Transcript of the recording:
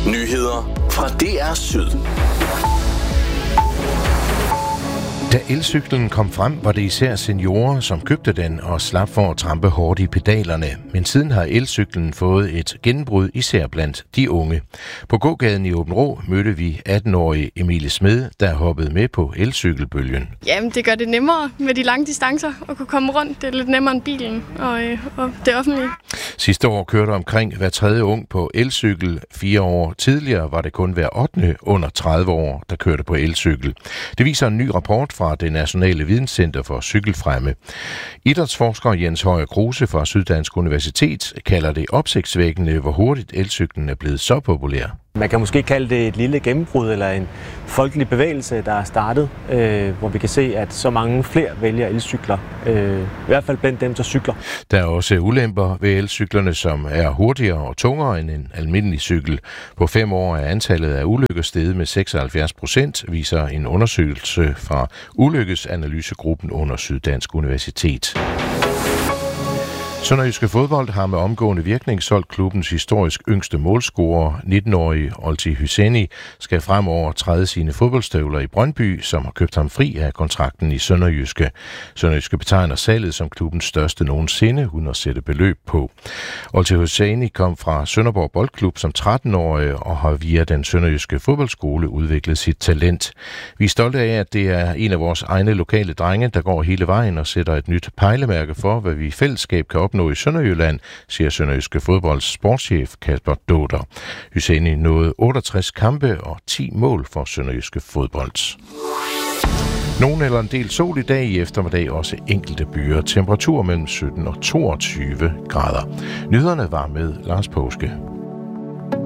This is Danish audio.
Nyheder fra DR Syd. Da elcyklen kom frem, var det især seniorer, som købte den og slap for at trampe hårdt i pedalerne. Men siden har elcyklen fået et gennembrud, især blandt de unge. På gågaden i Aabenraa mødte vi 18-årige Emilie Smed, der hoppede med på elcykelbølgen. Jamen, det gør det nemmere med de lange distancer at kunne komme rundt. Det er lidt nemmere end bilen og det offentlige. Sidste år kørte omkring hver tredje ung på elcykel. 4 år tidligere var det kun hver 8. under 30 år, der kørte på elcykel. Det viser en ny rapport fra det Nationale Videnscenter for Cykelfremme. Idrætsforsker Jens Højer Kruse fra Syddansk Universitet kalder det opsigtsvækkende, hvor hurtigt elcyklen er blevet så populær. Man kan måske kalde det et lille gennembrud eller en folkelig bevægelse, der er startet, hvor vi kan se, at så mange flere vælger elcykler. I hvert fald blandt dem, der cykler. Der er også ulemper ved elcyklerne, som er hurtigere og tungere end en almindelig cykel. På 5 år er antallet af ulykker steget med 76%, viser en undersøgelse fra Ulykkesanalysegruppen under Syddansk Universitet. Sønderjyske Fodbold har med omgående virkning solgt klubbens historisk yngste målscorer, 19-årige Olti Hyseni, skal fremover træde sine fodboldstøvler i Brøndby, som har købt ham fri af kontrakten i Sønderjyske. Sønderjyske betegner salget som klubbens største nogensinde, uden at sætte beløb på. Olti Hyseni kom fra Sønderborg Boldklub som 13-årig og har via den Sønderjyske Fodboldskole udviklet sit talent. Vi er stolte af, at det er en af vores egne lokale drenge, der går hele vejen og sætter et nyt pejlemærke for, hvad vi i fællesskab kan opnå i Sønderjylland, siger Sønderjyske Fodbolds sportschef Kasper Doder. Hyseni nåede 68 kampe og 10 mål for Sønderjyske Fodbold. Nogen eller en del sol i dag, i eftermiddag også enkelte byer. Temperatur mellem 17 og 22 grader. Nyhederne var med Lars Påske.